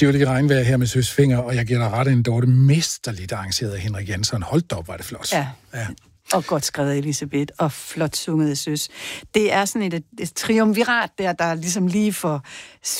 Tivoli Regnvejr her med Søs Fenger, og jeg giver dig ret, en Dorte mesterligt arrangeret af Henrik Jansson. Hold da op, var det flot. Ja. Og godt skrevet Elisabeth, og flot sunget af Søs. Det er sådan et triumvirat der ligesom lige får